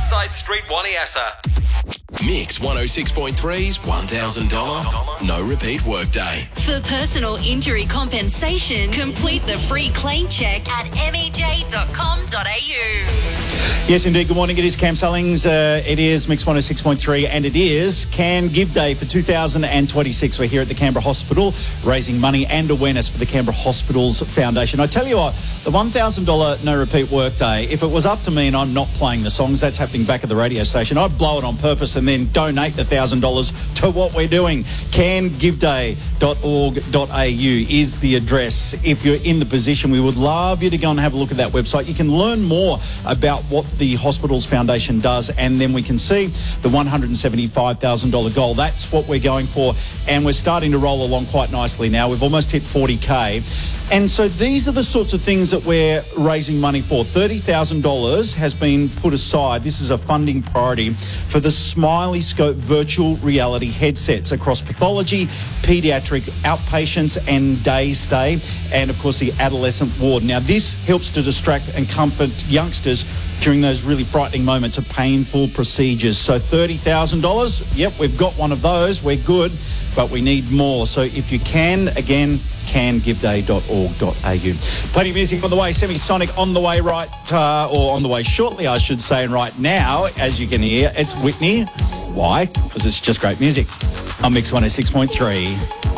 Side Street, Waniassa. Mix 106.3's $1,000 no repeat workday. For personal injury compensation, complete the free claim check at mej.com.au. Yes, indeed. Good morning. It is Cam Sullings. It is Mix 106.3 and it is Can Give Day for 2026. We're here at the Canberra Hospital raising money and awareness for the Canberra Hospitals Foundation. I tell you what, the $1,000 no repeat workday, if it was up to me and I'm not playing the songs, that's happening back at the radio station, I'd blow it on purpose and then donate the $1,000 to what we're doing. Cangiveday.org.au is the address. If you're in the position, we would love you to go and have a look at that website. You can learn more about what the Hospitals Foundation does, and then we can see the $175,000 goal. That's what we're going for, and we're starting to roll along quite nicely now. We've almost hit 40K. And so these are the sorts of things that we're raising money for. $30,000 has been put aside. This is a funding priority for the Smiley Scope virtual reality headsets across pathology, paediatric outpatients and day stay, and of course the adolescent ward. Now this helps to distract and comfort youngsters during those really frightening moments of painful procedures. So $30,000, yep, we've got one of those. We're good, but we need more. So if you can, again, cangiveday.org.au. Plenty of music on the way. Semisonic on the way or on the way shortly, I should say. And right now, as you can hear, it's Whitney. Why? Because it's just great music on Mix 106.3.